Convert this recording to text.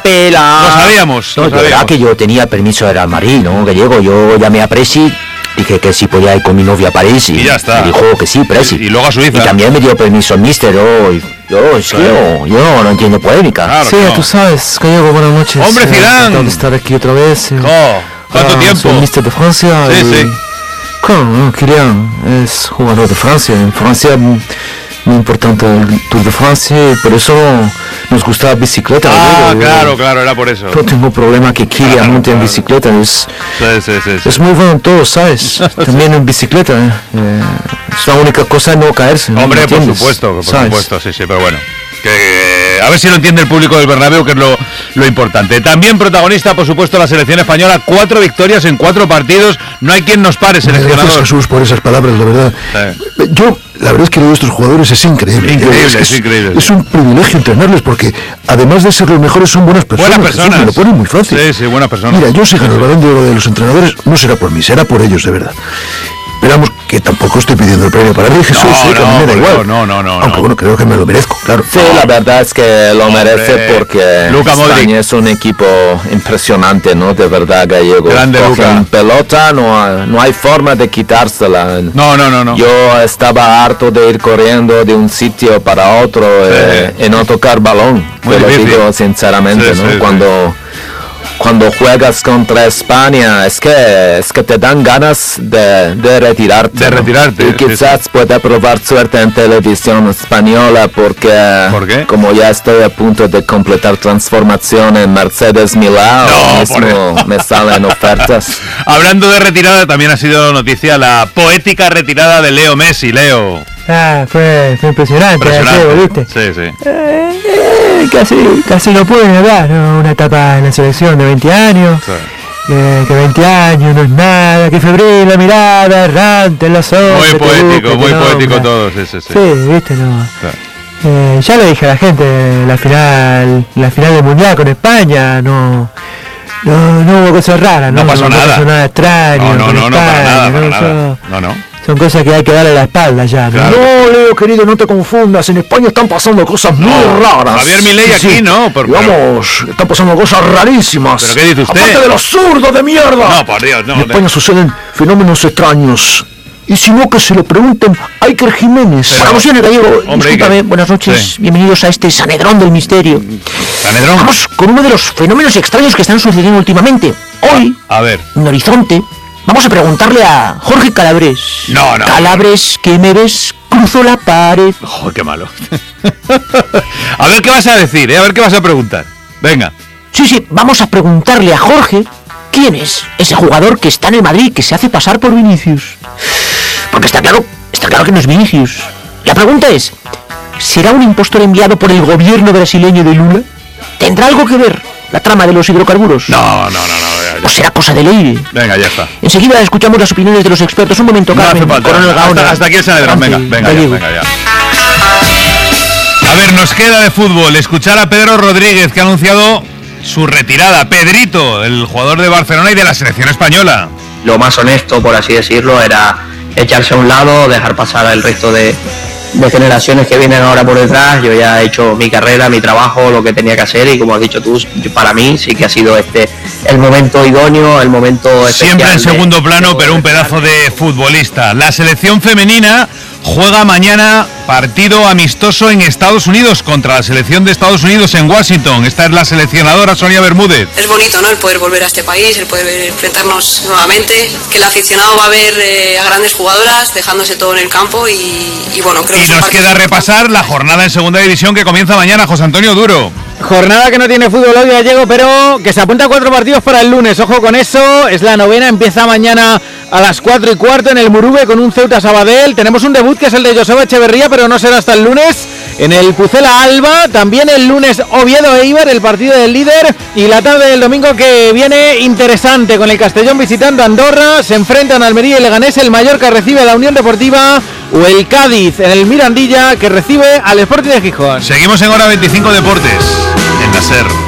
pela. Lo sabíamos. No, de verdad que yo tenía permiso de Real Madrid, ¿no? Gallego, yo llamé a Presi, dije que sí podía ir con mi novia a París y ya está. Me dijo que sí, Presi. Y luego a Suiza. Y también me dio permiso el míster, yo no entiendo polémica. Claro, Sí, no. Tú sabes, Gallego, buenas noches. ¡Hombre, Zidane! Encantado de estar aquí otra vez. ¿Cuánto tiempo? Soy el míster de Francia. Sí. Claro, no, Kylian es jugador de Francia. En Francia muy importante el Tour de Francia, por eso nos gusta la bicicleta. Claro, era por eso. No tengo problema que Kylian monte en bicicleta, es muy bueno en todo, ¿sabes? También en bicicleta, es la única cosa no caerse. Hombre, por ¿entiendes? supuesto, ¿Sabes? sí, pero bueno. Que a ver si lo entiende el público del Bernabéu, que es lo importante. También protagonista, por supuesto, la selección española. 4 victorias en 4 partidos. No hay quien nos pare, seleccionador. Gracias, Jesús, por esas palabras, la verdad. Yo, la verdad es que lo de estos jugadores es increíble. Es increíble. Es un privilegio entrenarles porque, además de ser los mejores, son buenas personas. Jesús, me lo ponen muy fácil. Sí, buenas personas. Mira, yo si gano el Balón de Oro de los entrenadores, no será por mí, será por ellos, de verdad. Pero vamos, que tampoco estoy pidiendo el premio para mí, Jesús, que a mí me da igual. Aunque bueno, creo que me lo merezco, claro. Sí, la verdad es que lo merece porque España es un equipo impresionante, ¿no? De verdad, Gallego. Grande Cogen pelota, no hay forma de quitársela. No. Yo estaba harto de ir corriendo de un sitio para otro y no tocar balón. Muy te difícil. lo digo sinceramente, ¿no? Cuando juegas contra España es que te dan ganas de retirarte. Y quizás pueda probar suerte en televisión española porque ¿Por qué? Como ya estoy a punto de completar transformación en Mercedes Milán, mismo me salen ofertas. Hablando de retirada, también ha sido noticia la poética retirada de Leo Messi. Leo. Fue impresionante. ¿Viste? Sí. Casi no pueden hablar, ¿no? Una etapa en la selección de 20 años. Sí. Que 20 años no es nada, que febril la mirada, errante en los ojos. Muy poético todo, sí. Sí, viste, no. Sí. Ya le dije a la gente, la final del Mundial con España, no hubo cosas raras, no pasó nada. No pasó nada extraño. No, para nada. No. Son cosas que hay que darle la espalda ya, ¿no? Claro. No, Leo, querido, no te confundas. En España están pasando cosas muy raras. Javier Milei aquí, ¿no? Vamos, están pasando cosas rarísimas. ¿Pero qué dice usted? Aparte de los zurdos de mierda. No, por Dios, no. En España suceden fenómenos extraños. Y si no, que se lo pregunten a Iker Jiménez. Vamos, señor Gallego, discúlpame, Iker. buenas noches, bienvenidos a este Sanedrón del Misterio. ¿Sanedrón? Vamos con uno de los fenómenos extraños que están sucediendo últimamente. Hoy, A ver. en Horizonte, vamos a preguntarle a Jorge Calabres. No. Calabres, ¿qué me ves? Cruzo la pared. Joder, qué malo. A ver qué vas a decir, a ver qué vas a preguntar. Venga. Sí, vamos a preguntarle a Jorge quién es ese jugador que está en el Madrid, que se hace pasar por Vinicius. Porque está claro que no es Vinicius. La pregunta es, ¿será un impostor enviado por el gobierno brasileño de Lula? ¿Tendrá algo que ver la trama de los hidrocarburos? No. ¿O será cosa de Leire? Venga, ya está. Enseguida escuchamos las opiniones de los expertos. Un momento, No Carmen. hace falta. Coronel Gaona. Hasta aquí el Sanedrón. Venga ya. A ver, nos queda de fútbol escuchar a Pedro Rodríguez, que ha anunciado su retirada. Pedrito, el jugador de Barcelona y de la selección española. Lo más honesto, por así decirlo, era echarse a un lado, dejar pasar al resto de generaciones que vienen ahora por detrás. Yo ya he hecho mi carrera, mi trabajo, lo que tenía que hacer, y como has dicho tú, para mí sí que ha sido el momento idóneo, el momento especial. Siempre en segundo plano, pero un pedazo de futbolista. La selección femenina juega mañana partido amistoso en Estados Unidos contra la selección de Estados Unidos en Washington. Esta es la seleccionadora Sonia Bermúdez. Es bonito, ¿no?, el poder volver a este país, el poder enfrentarnos nuevamente, que el aficionado va a ver a grandes jugadoras dejándose todo en el campo y bueno, creo que... Y nos queda repasar la jornada en segunda división que comienza mañana. José Antonio Duro. Jornada que no tiene fútbol hoy, Gallego, pero que se apunta a 4 partidos para el lunes. Ojo con eso, es la novena, empieza mañana a las 4:15 en el Murube con un Ceuta Sabadell. Tenemos un debut que es el de Joseba Echeverría, pero no será hasta el lunes. En el Pucela Alba, también el lunes Oviedo Eibar, el partido del líder. Y la tarde del domingo que viene interesante, con el Castellón visitando Andorra. Se enfrentan Almería y Leganés, el Mallorca recibe a la Unión Deportiva, o el Cádiz en el Mirandilla, que recibe al Sporting de Gijón. Seguimos en Hora 25 Deportes, en la SER.